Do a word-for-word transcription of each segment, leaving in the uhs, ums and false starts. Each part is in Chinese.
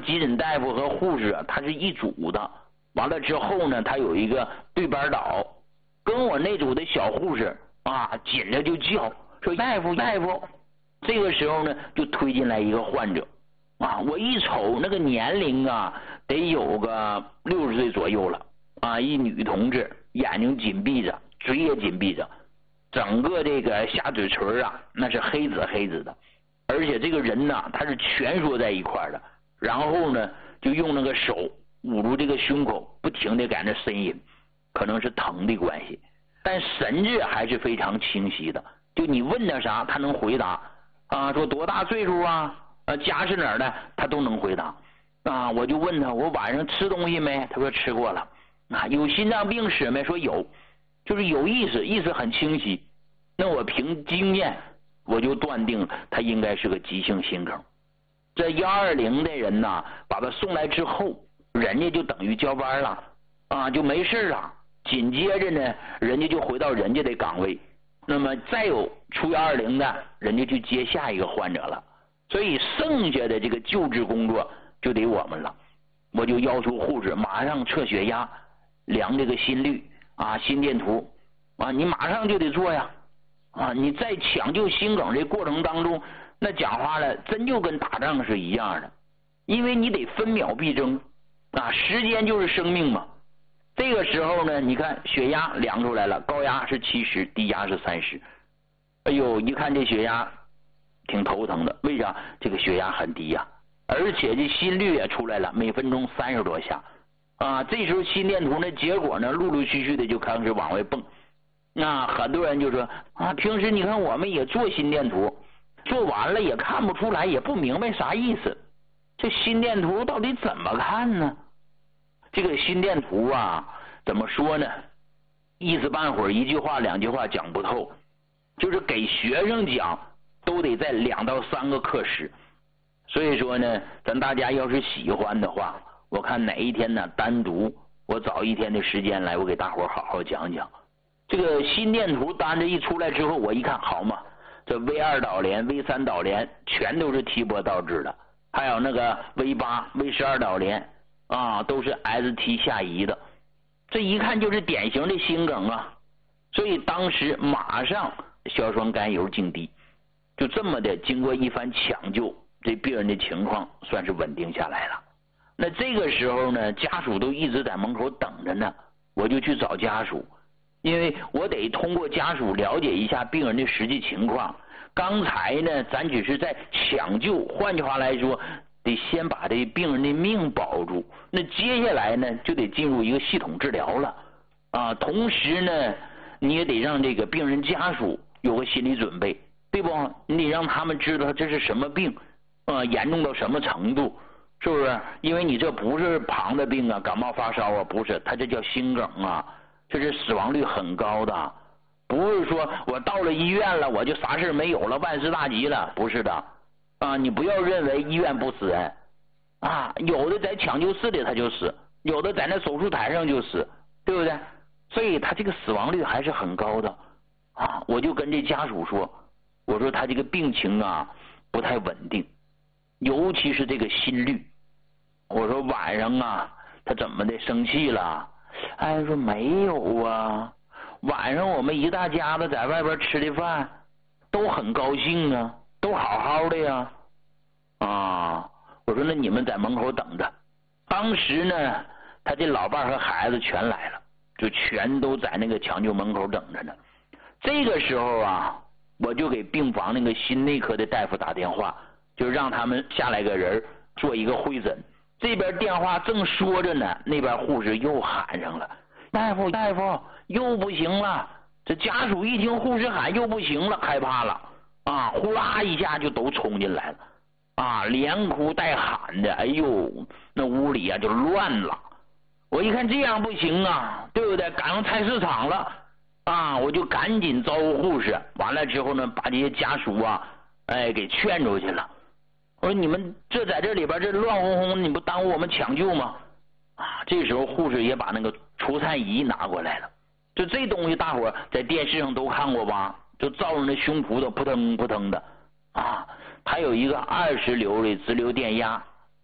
急诊大夫和护士他是一组的，完了之后呢，他有一个对班导，跟我那组的小护士啊，紧着就叫说大夫大夫。这个时候呢，就推进来一个患者啊，我一瞅那个年龄啊，得有个六十岁左右了啊，一女同志，眼睛紧闭着，嘴也紧闭着，整个这个下嘴唇啊，那是黑紫黑紫的，而且这个人呢，他是蜷缩在一块的，然后呢，就用那个手捂住这个胸口，不停的在那呻吟，可能是疼的关系，但神志还是非常清晰的，就你问他啥，他能回答啊，说多大岁数啊，啊家是哪儿的，他都能回答啊。我就问他，我晚上吃东西没？他说吃过了。啊，有心脏病史没？说有，就是有意识，意识很清晰。那我凭经验，我就断定他应该是个急性心梗。这幺二零的人呐，把他送来之后，人家就等于交班了啊，就没事了。紧接着呢，人家就回到人家的岗位。那么再有出幺二零的，人家去接下一个患者了，所以剩下的这个救治工作就得我们了。我就要求护士马上测血压，量这个心率啊，心电图啊，你马上就得做呀啊！你在抢救心梗这过程当中，那讲话了，真就跟打仗是一样的，因为你得分秒必争啊，时间就是生命嘛。这个时候呢，你看血压量出来了，高压是七十，低压是三十。哎呦，一看这血压挺头疼的，为啥？这个血压很低呀、啊，而且这心率也出来了，每分钟三十多下啊。这时候心电图呢，结果呢，陆陆续续的就开始往外蹦。那很多人就说啊，平时你看我们也做心电图，做完了也看不出来，也不明白啥意思。这心电图到底怎么看呢？这个心电图啊，怎么说呢？一时半会儿一句话两句话讲不透，就是给学生讲都得在两到三个课时。所以说呢，咱大家要是喜欢的话，我看哪一天呢，单独我找一天的时间来，我给大伙好好讲讲。这个心电图单子一出来之后，我一看，好嘛，这 V 二 导联 V 三 导联全都是 T 波导致的，还有那个 V 八 V 十二 导联啊，都是 S T 下移的，这一看就是典型的心梗啊。所以当时马上硝酸甘油静滴，就这么的经过一番抢救，这病人的情况算是稳定下来了。那这个时候呢，家属都一直在门口等着呢，我就去找家属，因为我得通过家属了解一下病人的实际情况。刚才呢，咱只是在抢救，换句话来说，得先把这病人的命保住。那接下来呢，就得进入一个系统治疗了啊。同时呢，你也得让这个病人家属有个心理准备，对不？你得让他们知道这是什么病啊，严重到什么程度，是不是？因为你这不是旁的病啊，感冒发烧啊，不是，它这叫心梗啊，这是死亡率很高的。不是说我到了医院了，我就啥事没有了，万事大吉了，不是的啊！你不要认为医院不死人啊，有的在抢救室里他就死，有的在那手术台上就死，对不对？所以他这个死亡率还是很高的啊！我就跟这家属说，我说他这个病情啊不太稳定，尤其是这个心率。我说晚上啊，他怎么的生气了？哎，说没有啊。晚上我们一大家子在外边吃的饭都很高兴啊，都好好的呀。啊，我说那你们在门口等着。当时呢，他这老伴和孩子全来了，就全都在那个抢救门口等着呢。这个时候啊，我就给病房那个心内科的大夫打电话，就让他们下来个人做一个会诊。这边电话正说着呢，那边护士又喊上了，大夫大夫又不行了。这家属一听护士喊又不行了，害怕了啊，呼啦一下就都冲进来了啊，连哭带喊的。哎呦，那屋里啊就乱了。我一看这样不行啊，对不对？赶上菜市场了啊，我就赶紧招呼护士，完了之后呢，把这些家属啊哎给劝出去了。我说你们这在这里边这乱哄哄，你不耽误我们抢救吗？啊，这时候护士也把那个除颤仪拿过来了。就这东西大伙在电视上都看过吧，就照着那胸脯都扑腾扑腾的啊。它有一个二十流的直流电压，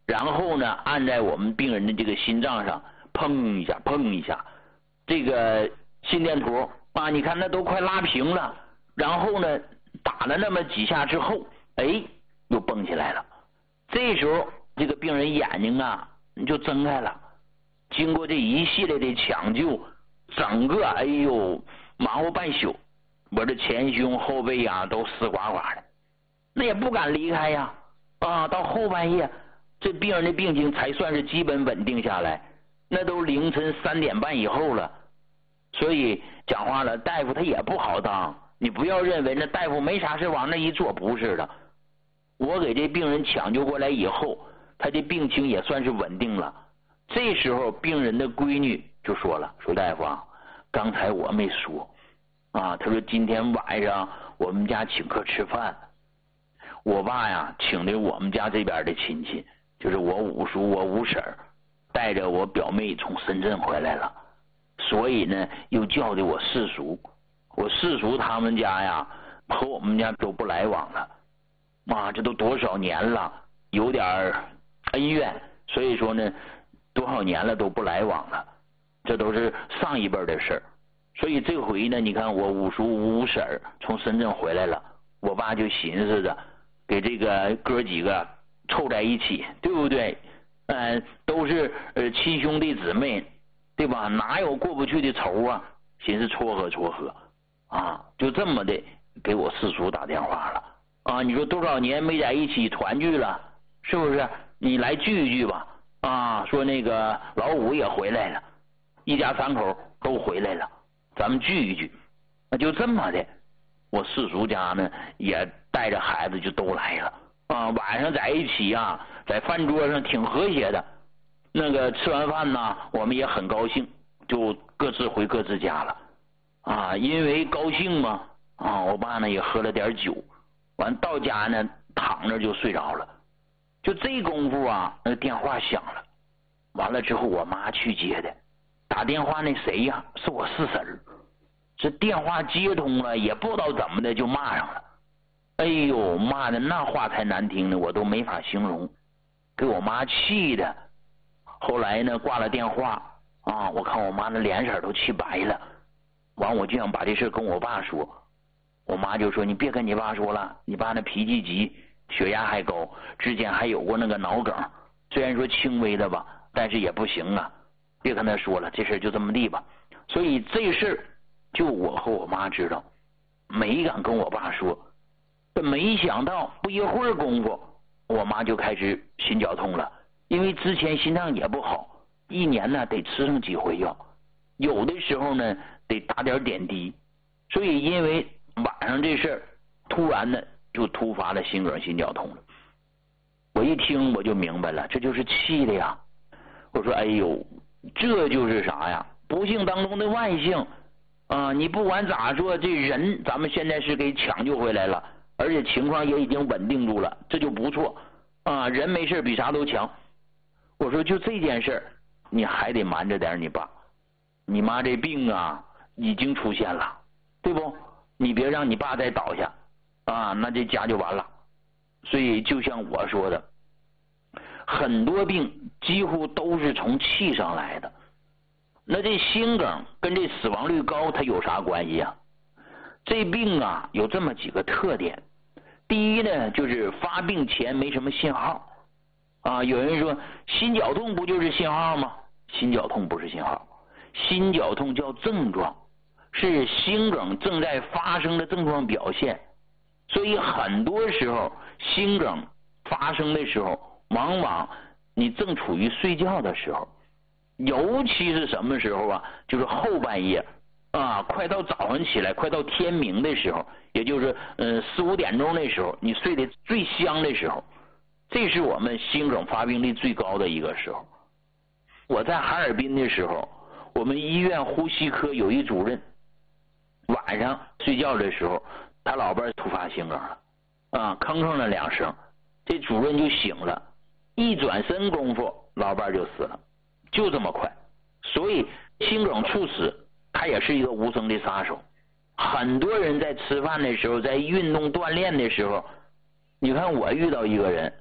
然后呢按在我们病人的这个心脏上，砰一下砰一下，这个心电图啊，你看那都快拉平了。然后呢打了那么几下之后，哎，又蹦起来了。这时候这个病人眼睛啊就睁开了。经过这一系列的抢救，整个哎呦忙活半宿，我这前胸后背啊都湿刮刮的，那也不敢离开呀。啊，到后半夜，这病人的病情才算是基本稳定下来，那都凌晨三点半以后了。所以讲话了，大夫他也不好当，你不要认为那大夫没啥事往那一坐，不是的。我给这病人抢救过来以后，他的病情也算是稳定了。这时候病人的闺女就说了，说大夫啊，刚才我没说啊，他说今天晚上我们家请客吃饭，我爸呀请的我们家这边的亲戚，就是我五叔我五婶带着我表妹从深圳回来了，所以呢又叫的我四叔，我四叔他们家呀和我们家都不来往了，啊，这都多少年了，有点恩怨，所以说呢多少年了都不来往了，这都是上一辈的事儿。所以这回呢，你看我五叔五婶从深圳回来了，我爸就寻思着给这个哥几个凑在一起，对不对？呃，都是呃亲兄弟姊妹，对吧？哪有过不去的仇啊？寻思撮合撮合啊，就这么的给我四叔打电话了啊！你说多少年没在一起团聚了，是不是？你来聚一聚吧。啊，说那个老五也回来了，一家三口都回来了，咱们聚一聚。那就这么的，我四叔家呢也带着孩子就都来了啊。晚上在一起啊，在饭桌上挺和谐的。那个吃完饭呢，我们也很高兴，就各自回各自家了啊。因为高兴嘛啊，我爸呢也喝了点酒，完到家呢躺着就睡着了。就这功夫啊，那个电话响了，完了之后我妈去接的，打电话那谁呀，是我四婶儿。这电话接通了，也不知道怎么的就骂上了，哎呦，骂的那话才难听呢，我都没法形容，给我妈气的。后来呢挂了电话啊，我看我妈的脸色都气白了，完我就想把这事跟我爸说，我妈就说你别跟你爸说了，你爸那脾气急，血压还高，之前还有过那个脑梗，虽然说轻微的吧，但是也不行啊，别跟他说了，这事就这么地吧。所以这事就我和我妈知道，没敢跟我爸说。没想到不一会儿功夫，我妈就开始心绞痛了，因为之前心脏也不好，一年呢得吃上几回药，有的时候呢得打点点滴，所以因为晚上这事儿，突然呢就突发了心梗心绞痛了。我一听我就明白了，这就是气的呀。我说哎呦，这就是啥呀？不幸当中的万幸啊！你不管咋说，这人咱们现在是给抢救回来了，而且情况也已经稳定住了，这就不错啊！人没事比啥都强。我说就这件事你还得瞒着点你爸，你妈这病啊已经出现了，对不？你别让你爸再倒下啊，那这家就完了。所以就像我说的，很多病几乎都是从气上来的。那这心梗跟这死亡率高它有啥关系啊？这病啊有这么几个特点。第一呢，就是发病前没什么信号啊。有人说心绞痛不就是信号吗？心绞痛不是信号，心绞痛叫症状，是心梗正在发生的症状表现。所以很多时候心梗发生的时候，往往你正处于睡觉的时候，尤其是什么时候啊？就是后半夜啊，快到早上起来，快到天明的时候，也就是呃四五点钟的时候，你睡得最香的时候，这是我们心梗发病率最高的一个时候。我在哈尔滨的时候，我们医院呼吸科有一主任，晚上睡觉的时候，他老伴突发心梗了啊，吭吭了两声，这主任就醒了，一转身功夫，老伴就死了，就这么快。所以心梗猝死它也是一个无声的杀手。很多人在吃饭的时候，在运动锻炼的时候，你看我遇到一个人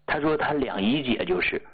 他说他两姨姐就是